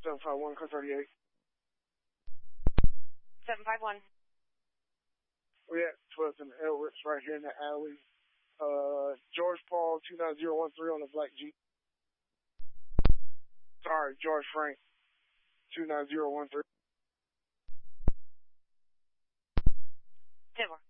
751, car 38. 751. We're at 12th and Edwards, right here in the alley. George Paul 29013 on the black Jeep. Sorry, George Frank 29013. 10-4.